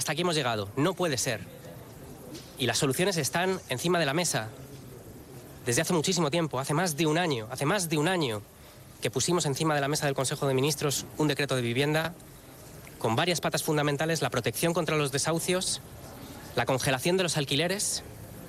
hasta aquí hemos llegado, no puede ser. Y las soluciones están encima de la mesa desde hace muchísimo tiempo, hace más de un año que pusimos encima de la mesa del Consejo de Ministros un decreto de vivienda con varias patas fundamentales: la protección contra los desahucios, la congelación de los alquileres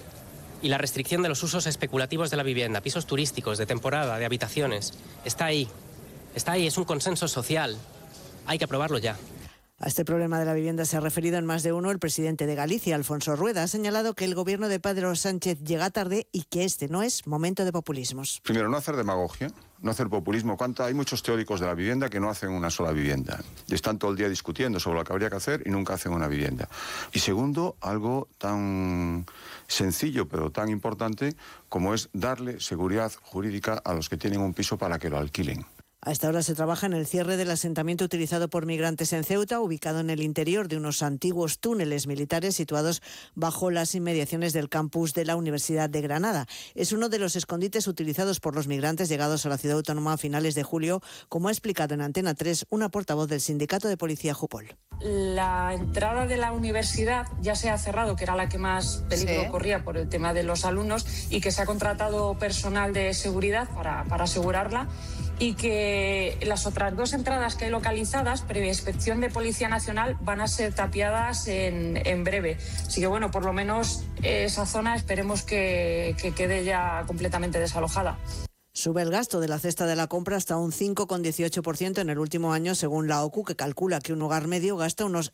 y la restricción de los usos especulativos de la vivienda, pisos turísticos, de temporada, de habitaciones. Está ahí, es un consenso social, hay que aprobarlo ya. A este problema de la vivienda se ha referido en más de uno el presidente de Galicia, Alfonso Rueda. Ha señalado que el gobierno de Pedro Sánchez llega tarde y que este no es momento de populismos. Primero, no hacer demagogia, no hacer populismo. Hay muchos teóricos de la vivienda que no hacen una sola vivienda y están todo el día discutiendo sobre lo que habría que hacer y nunca hacen una vivienda. Y segundo, algo tan sencillo pero tan importante como es darle seguridad jurídica a los que tienen un piso para que lo alquilen. A esta hora se trabaja en el cierre del asentamiento utilizado por migrantes en Ceuta, ubicado en el interior de unos antiguos túneles militares situados bajo las inmediaciones del campus de la Universidad de Granada. Es uno de los escondites utilizados por los migrantes llegados a la ciudad autónoma a finales de julio, como ha explicado en Antena 3 una portavoz del Sindicato de Policía Jupol. La entrada de la universidad ya se ha cerrado, que era la que más peligro corría por el tema de los alumnos, y que se ha contratado personal de seguridad para asegurarla, y que las otras dos entradas que hay localizadas, previa inspección de Policía Nacional, van a ser tapiadas en breve. Así que bueno, por lo menos esa zona esperemos que quede ya completamente desalojada. Sube el gasto de la cesta de la compra hasta un 5,18% en el último año, según la OCU, que calcula que un hogar medio gasta unos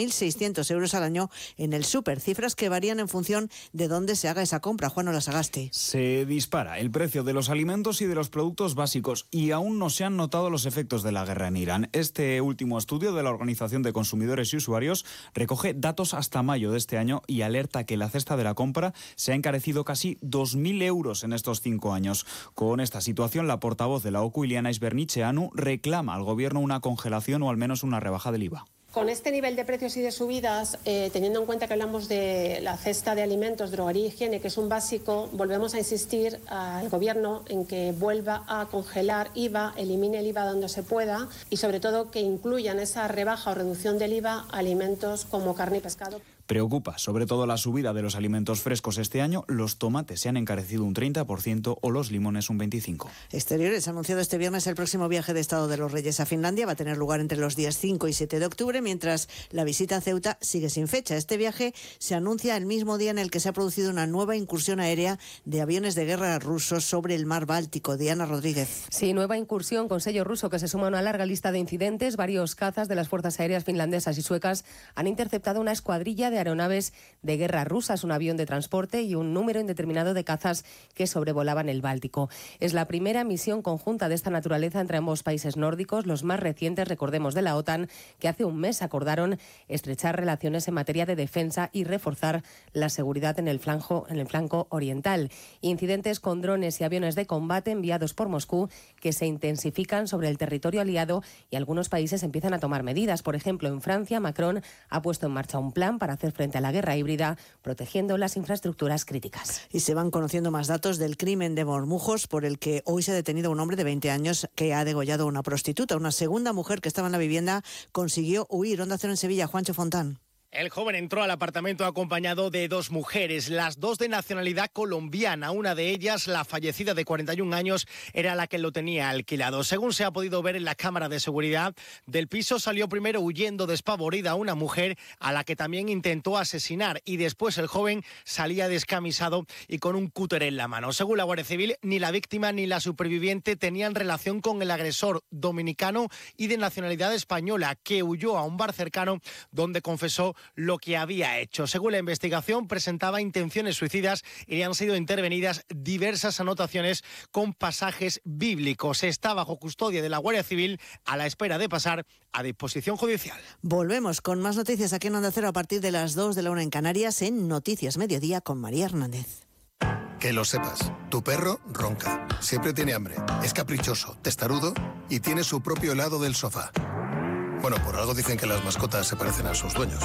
6.600 euros al año en el súper, cifras que varían en función de dónde se haga esa compra. Juan Olasagaste. Se dispara el precio de los alimentos y de los productos básicos y aún no se han notado los efectos de la guerra en Irán. Este último estudio de la Organización de Consumidores y Usuarios recoge datos hasta mayo de este año y alerta que la cesta de la compra se ha encarecido casi 2.000 euros en estos 5 años. Con esta situación, la portavoz de la OCU, Iliana Isbernicheanu, reclama al Gobierno una congelación o al menos una rebaja del IVA. Con este nivel de precios y de subidas, teniendo en cuenta que hablamos de la cesta de alimentos, droguería y higiene, que es un básico, volvemos a insistir al Gobierno en que vuelva a congelar IVA, elimine el IVA donde se pueda y sobre todo que incluyan esa rebaja o reducción del IVA a alimentos como carne y pescado. Preocupa sobre todo la subida de los alimentos frescos este año. Los tomates se han encarecido un 30% o los limones un 25%. Exteriores ha anunciado este viernes el próximo viaje de Estado de los Reyes a Finlandia. Va a tener lugar entre los días 5 y 7 de octubre, mientras la visita a Ceuta sigue sin fecha. Este viaje se anuncia el mismo día en el que se ha producido una nueva incursión aérea de aviones de guerra rusos sobre el mar Báltico. Diana Rodríguez. Sí, nueva incursión con sello ruso que se suma a una larga lista de incidentes. Varios cazas de las fuerzas aéreas finlandesas y suecas han interceptado una escuadrilla de aeronaves de guerra rusas, un avión de transporte y un número indeterminado de cazas que sobrevolaban el Báltico. Es la primera misión conjunta de esta naturaleza entre ambos países nórdicos, los más recientes, recordemos, de la OTAN, que hace un mes acordaron estrechar relaciones en materia de defensa y reforzar la seguridad en el flanco oriental. Incidentes con drones y aviones de combate enviados por Moscú que se intensifican sobre el territorio aliado y algunos países empiezan a tomar medidas. Por ejemplo, en Francia, Macron ha puesto en marcha un plan para hacer frente a la guerra híbrida, protegiendo las infraestructuras críticas. Y se van conociendo más datos del crimen de Bormujos, por el que hoy se ha detenido a un hombre de 20 años que ha degollado a una prostituta. Una segunda mujer que estaba en la vivienda consiguió huir. Onda Cero en Sevilla, Juancho Fontán. El joven entró al apartamento acompañado de dos mujeres, las dos de nacionalidad colombiana. Una de ellas, la fallecida de 41 años, era la que lo tenía alquilado. Según se ha podido ver en la cámara de seguridad del piso, salió primero huyendo despavorida una mujer a la que también intentó asesinar y después el joven salía descamisado y con un cúter en la mano. Según la Guardia Civil, ni la víctima ni la superviviente tenían relación con el agresor dominicano y de nacionalidad española que huyó a un bar cercano donde confesó lo que había hecho. Según la investigación, presentaba intenciones suicidas y le han sido intervenidas diversas anotaciones con pasajes bíblicos. Está bajo custodia de la Guardia Civil a la espera de pasar a disposición judicial. Volvemos con más noticias aquí en Onda Cero a partir de las 2 de la 1 en Canarias en Noticias Mediodía con María Hernández. Que lo sepas, tu perro ronca, siempre tiene hambre, es caprichoso, testarudo y tiene su propio helado del sofá. Bueno, por algo dicen que las mascotas se parecen a sus dueños.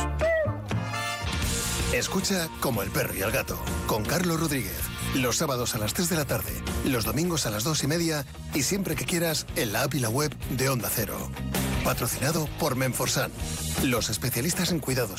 Escucha Como el perro y el gato, con Carlos Rodríguez. Los sábados a las 3 de la tarde, los domingos a las 2:30 y siempre que quieras en la app y la web de Onda Cero. Patrocinado por Menforsan, los especialistas en cuidados